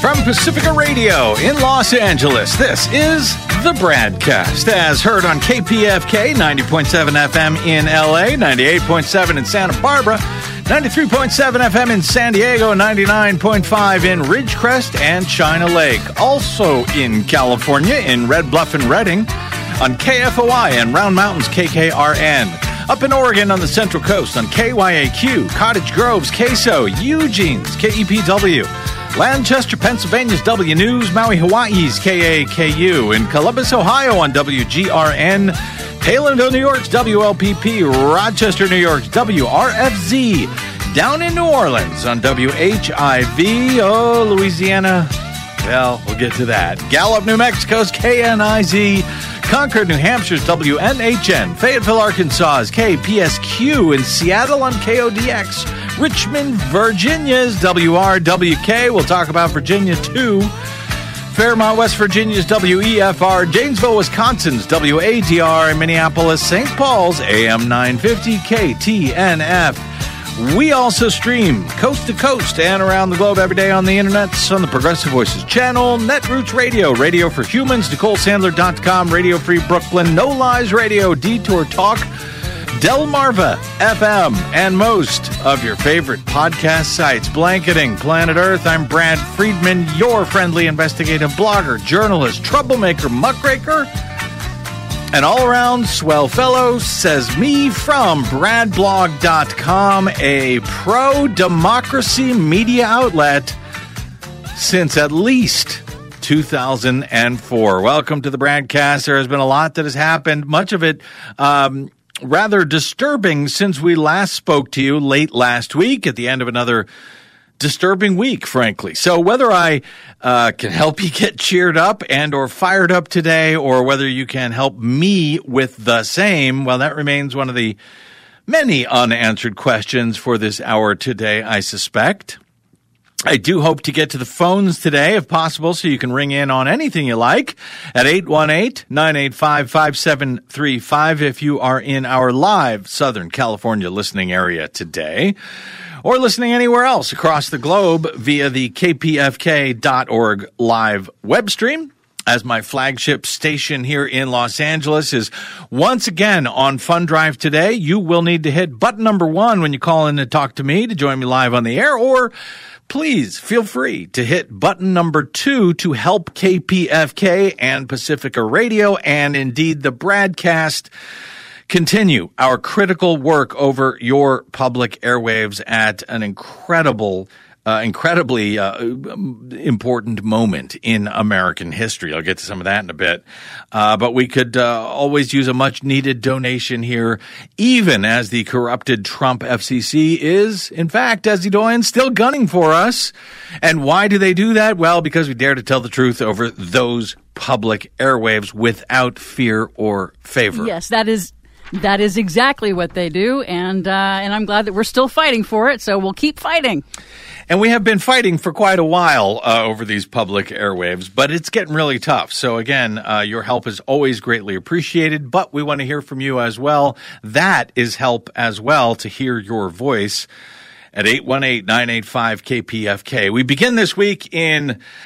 From Pacifica Radio in Los Angeles, this is the BradCast, as heard on KPFK 90.7 FM in LA, 98.7 in Santa Barbara, 93.7 FM in San Diego, 99.5 in Ridgecrest and China Lake. Also in California, in Red Bluff and Redding, on KFOI and Round Mountains KKRN. Up in Oregon on the Central Coast on KYAQ, Cottage Grove's KSO, Eugene's KEPW, Lancaster, Pennsylvania's W News, Maui, Hawaii's KAKU, in Columbus, Ohio on WGRN, Palinville, New York's WLPP, Rochester, New York's WRFZ, down in New Orleans on WHIV, Louisiana, well, we'll get to that. Gallup, New Mexico's KNIZ, Concord, New Hampshire's WNHN, Fayetteville, Arkansas's KPSQ, in Seattle on KODX, Richmond, Virginia's WRWK. We'll talk about Virginia, too. Fairmont, West Virginia's WEFR, Janesville, Wisconsin's WATR, and Minneapolis, St. Paul's AM 950 KTNF. We also stream coast to coast and around the globe every day on the internet on the Progressive Voices channel, Netroots Radio, Radio for Humans, NicoleSandler.com, Radio Free Brooklyn, No Lies Radio, Detour Talk, Delmarva FM, and most of your favorite podcast sites. Blanketing Planet Earth, I'm Brad Friedman, your friendly investigative blogger, journalist, troublemaker, muckraker, and all-around swell fellow, says me from bradblog.com, a pro-democracy media outlet since at least 2004. Welcome to the BradCast. There has been a lot that has happened, much of it rather disturbing since we last spoke to you late last week at the end of another disturbing week, frankly. So whether I can help you get cheered up and or fired up today, or whether you can help me with the same, well, that remains one of the many unanswered questions for this hour today, I suspect. I do hope to get to the phones today, if possible, so you can ring in on anything you like at 818-985-5735 if you are in our live Southern California listening area today, or listening anywhere else across the globe via the kpfk.org live web stream, as my flagship station here in Los Angeles is once again on Fund Drive today. You will need to hit button number 1 when you call in to talk to me to join me live on the air, or please feel free to hit button number 2 to help KPFK and Pacifica Radio and indeed the BradCast continue our critical work over your public airwaves at an incredibly important moment in American history. I'll get to some of that in a bit. But we could always use a much-needed donation here, even as the corrupted Trump FCC is, in fact, Desi Doyen, still gunning for us. And why do they do that? Well, because we dare to tell the truth over those public airwaves without fear or favor. Yes, that is exactly what they do, and I'm glad that we're still fighting for it, so we'll keep fighting. And we have been fighting for quite a while over these public airwaves, but it's getting really tough. So again, your help is always greatly appreciated, but we want to hear from you as well. That is help as well, to hear your voice at 818-985-KPFK. We begin this week in